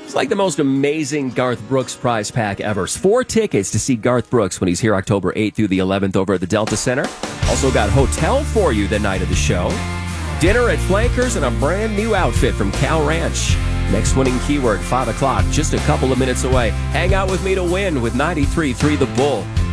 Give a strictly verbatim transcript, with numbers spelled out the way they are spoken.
It's like the most amazing Garth Brooks prize pack ever. Four tickets to see Garth Brooks when he's here October eighth through the eleventh over at the Delta Center. Also got hotel for you the night of the show. Dinner at Flankers and a brand new outfit from Cal Ranch. Next winning keyword, five o'clock, just a couple of minutes away. Hang out with me to win with ninety-three point three The Bull.